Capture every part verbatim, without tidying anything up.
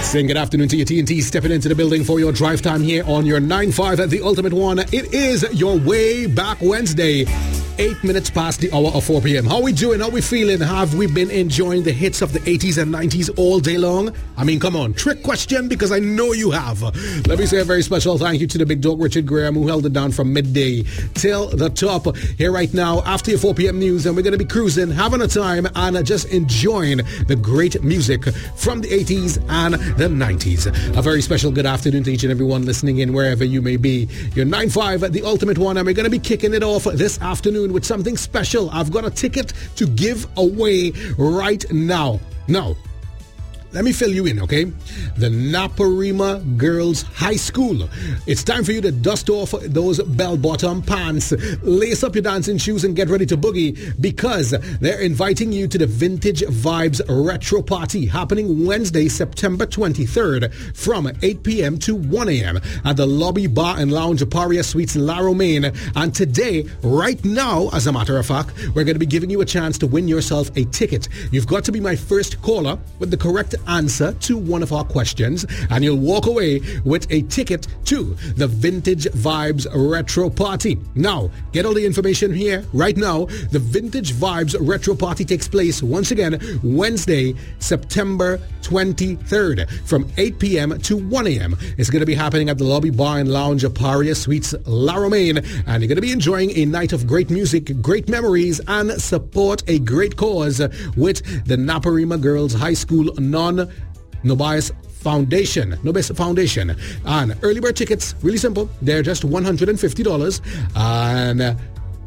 Saying good afternoon to your T N T, stepping into the building for your drive time here on your nine five at the Ultimate One. It is your way back Wednesday, eight minutes past the hour of four p.m. How we doing? How we feeling? Have we been enjoying the hits of the eighties and nineties all day long? I mean, come on, trick question, because I know you have. Let me say a very special thank you to the big dog Richard Graham, who held it down from midday till the top here right now after your four p.m. news, and we're going to be cruising, having a time, and just enjoying the great music from the eighties and the nineties. A very special good afternoon to each and everyone listening in wherever you may be. Your nine five at the Ultimate One, and we're going to be kicking it off this afternoon with something special. I've got a ticket to give away right now. Now, let me fill you in, okay? The Naparima Girls High School. It's time for you to dust off those bell-bottom pants, lace up your dancing shoes, and get ready to boogie, because they're inviting you to the Vintage Vibes Retro Party happening Wednesday, September twenty-third from eight p.m. to one a.m. at the Lobby Bar and Lounge Aparia Suites, La Romaine. And today, right now, as a matter of fact, we're going to be giving you a chance to win yourself a ticket. You've got to be my first caller with the correct answer to one of our questions, and you'll walk away with a ticket to the Vintage Vibes Retro Party. Now, get all the information here right now. The Vintage Vibes Retro Party takes place once again Wednesday, September twenty-third from eight p.m. to one a.m. It's going to be happening at the Lobby Bar and Lounge Aparia Suites, La Romaine, and you're going to be enjoying a night of great music, great memories, and support a great cause with the Naparima Girls High School non No Bias Foundation. No Bias Foundation. And early bird tickets, really simple. They're just one hundred fifty dollars. And uh,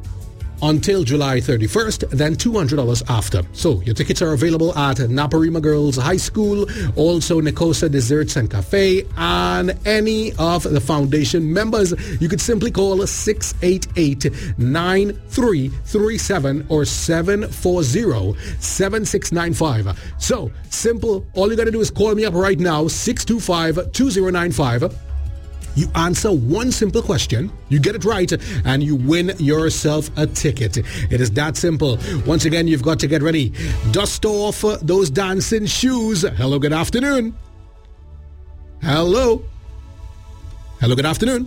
until July thirty-first, then two hundred dollars after. So your tickets are available at Naparima Girls High School, also Nicosa Desserts and Cafe, and any of the foundation members. You could simply call six eight eight, nine three three seven or seven four zero, seven six nine five. So simple. All you got to do is call me up right now, six two five, two zero nine five. You answer one simple question, you get it right, and you win yourself a ticket. It is that simple. Once again, you've got to get ready. Dust off those dancing shoes. Hello, good afternoon. Hello. Hello, good afternoon.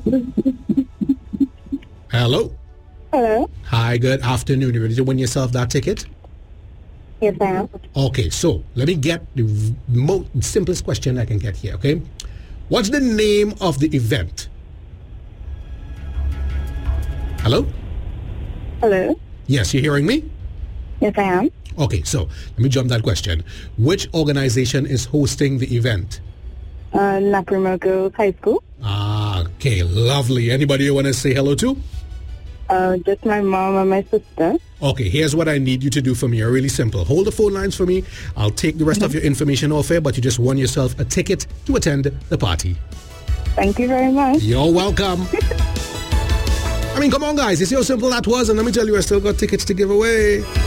Hello. Hello. Hi, good afternoon. You ready to win yourself that ticket? Yes, I am. Okay, so let me get the most simplest question I can get here, okay? What's the name of the event? Hello? Hello. Yes, you're hearing me? Yes, I am. Okay, so let me jump that question. Which organization is hosting the event? Uh, Naparima Girls High School. Ah, okay, lovely. Anybody you want to say hello to? Uh, just my mom and my sister. Okay, here's what I need you to do for me. Are really simple. Hold the phone lines for me. I'll take the rest of your information off air, but you just won yourself a ticket to attend the party. Thank you very much. You're welcome. I mean, come on, guys. You see how simple that was? And let me tell you, I still got tickets to give away.